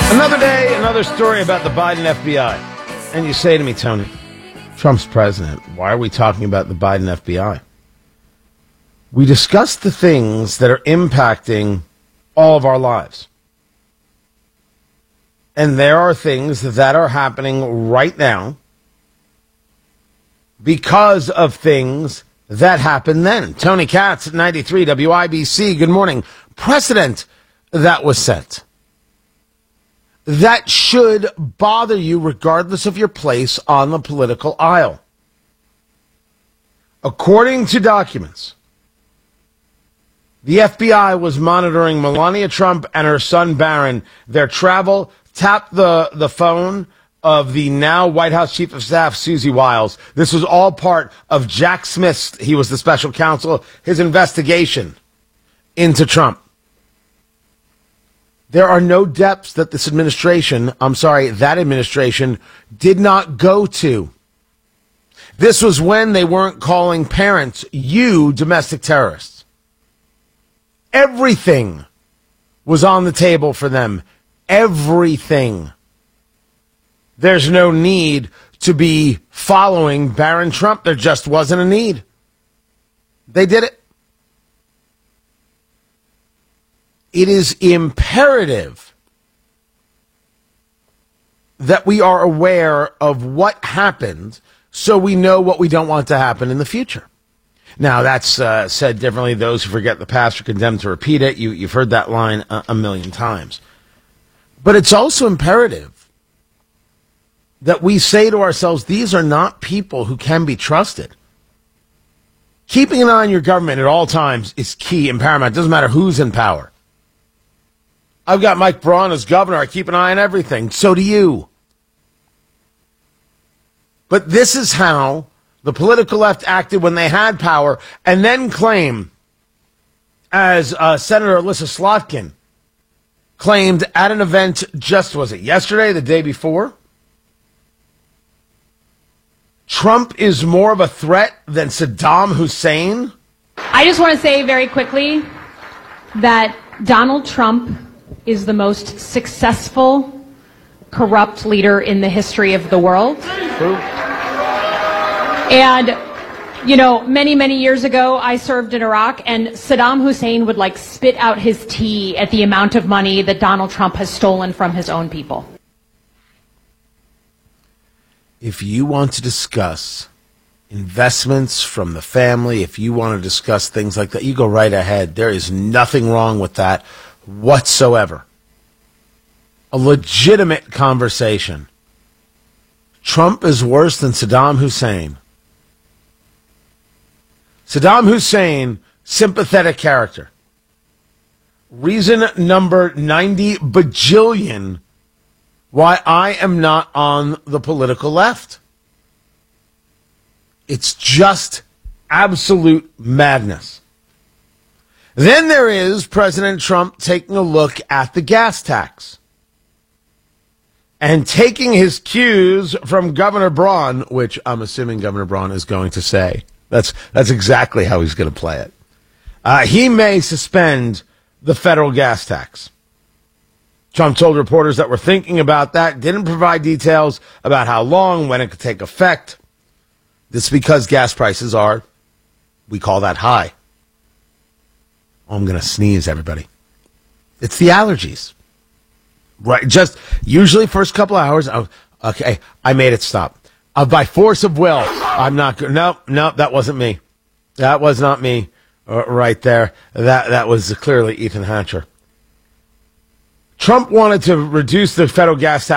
Another day, another story about the Biden FBI. And you say to me, Tony, Trump's president. Why are we talking about the Biden FBI? We discuss the things that are impacting all of our lives. And there are things that are happening right now because of things that happened then. Tony Katz at 93 WIBC. Good morning. Precedent that was set. That should bother you regardless of your place on the political aisle. According to documents, the FBI was monitoring Melania Trump and her son Barron, their travel, tapped the phone of the now White House Chief of Staff, Susie Wiles. This was all part of Jack Smith's, he was the special counsel, his investigation into Trump. There are no depths that that administration did not go to. This was when they weren't calling parents, you domestic terrorists. Everything was on the table for them. Everything. There's no need to be following Barron Trump. There just wasn't a need. They did it. It is imperative that we are aware of what happened so we know what we don't want to happen in the future. Now, that's said differently. Those who forget the past are condemned to repeat it. You've heard that line a million times. But it's also imperative that we say to ourselves, these are not people who can be trusted. Keeping an eye on your government at all times is key and paramount. It doesn't matter who's in power. I've got Mike Braun as governor. I keep an eye on everything. So do you. But this is how the political left acted when they had power, and then claim, as Senator Alyssa Slotkin claimed at an event just, was it yesterday, the day before? Trump is more of a threat than Saddam Hussein? I just want to say very quickly that Donald Trump is the most successful, corrupt leader in the history of the world. True. And, you know, many, many years ago, I served in Iraq, and Saddam Hussein would, spit out his tea at the amount of money that Donald Trump has stolen from his own people. If you want to discuss investments from the family, if you want to discuss things like that, you go right ahead. There is nothing wrong with that whatsoever. A legitimate conversation. Trump is worse than Saddam Hussein. Saddam Hussein, sympathetic character. Reason number 90 bajillion why I am not on the political left. It's just absolute madness. Then there is President Trump taking a look at the gas tax and taking his cues from Governor Braun, which I'm assuming Governor Braun is going to say. That's exactly how he's going to play it. He may suspend the federal gas tax. Trump told reporters that were thinking about that, didn't provide details about how long, when it could take effect. This is because gas prices are, we call that high. Oh, I'm going to sneeze, everybody. It's the allergies. Right, just usually first couple hours, okay, I made it stop. By force of will, I'm not good. No, that wasn't me. That was not me right there. That was clearly Ethan Hatcher. Trump wanted to reduce the federal gas tax